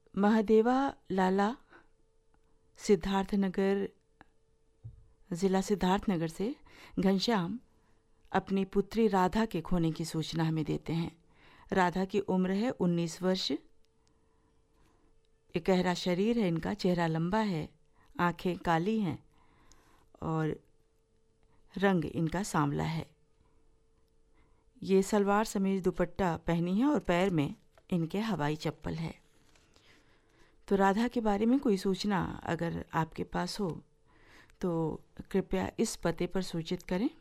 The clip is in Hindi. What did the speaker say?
महादेवा लाला सिद्धार्थनगर, ज़िला सिद्धार्थनगर से घनश्याम अपनी पुत्री राधा के खोने की सूचना हमें देते हैं। राधा की उम्र है 19 वर्ष। इकहरा शरीर है इनका, चेहरा लंबा है, आंखें काली हैं और रंग इनका सांवला है। ये सलवार समीज दुपट्टा पहनी है और पैर में इनके हवाई चप्पल है। तो राधा के बारे में कोई सूचना अगर आपके पास हो तो कृपया इस पते पर सूचित करें।